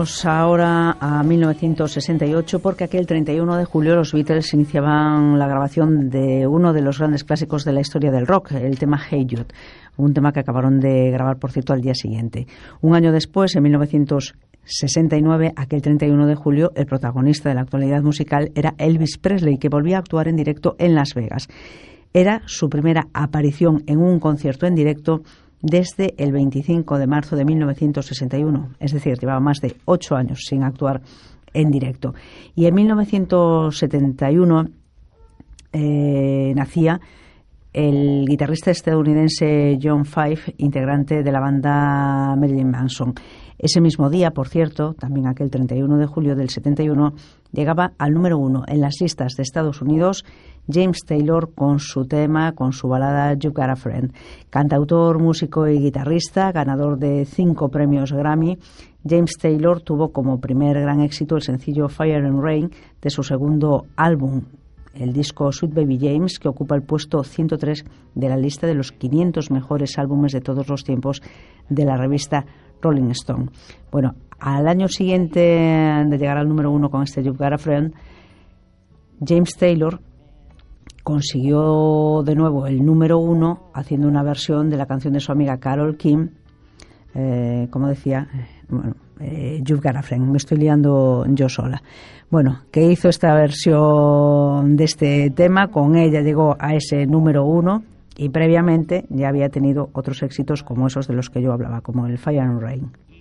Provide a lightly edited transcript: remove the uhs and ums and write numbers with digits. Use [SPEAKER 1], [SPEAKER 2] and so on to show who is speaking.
[SPEAKER 1] Vamos ahora a 1968 porque aquel 31 de julio los Beatles iniciaban la grabación de uno de los grandes clásicos de la historia del rock, el tema Hey Jude, un tema que acabaron de grabar, por cierto, al día siguiente. Un año después, en 1969, aquel 31 de julio, el protagonista de la actualidad musical era Elvis Presley, que volvía a actuar en directo en Las Vegas. Era su primera aparición en un concierto en directo desde el 25 de marzo de 1961, es decir, llevaba más de 8 años sin actuar en directo. Y en 1971 nacía el guitarrista estadounidense John Five, integrante de la banda Marilyn Manson. Ese mismo día, por cierto, también aquel 31 de julio del 71, llegaba al número 1 en las listas de Estados Unidos James Taylor con su tema, con su balada You've Got a Friend. Cantautor, músico y guitarrista, ganador de 5 premios Grammy, James Taylor tuvo como primer gran éxito el sencillo Fire and Rain de su segundo álbum, el disco Sweet Baby James, que ocupa el puesto 103 de la lista de los 500 mejores álbumes de todos los tiempos de la revista Rolling Stone. Bueno, al año siguiente de llegar al número 1 con este You've Got a Friend, James Taylor consiguió de nuevo el número 1 haciendo una versión de la canción de su amiga Carole King, como decía, You've Got a Friend. Me estoy liando yo sola. Bueno, que hizo esta versión de este tema, con ella llegó a ese número 1 y previamente ya había tenido otros éxitos como esos de los que yo hablaba, como el Fire and Rain.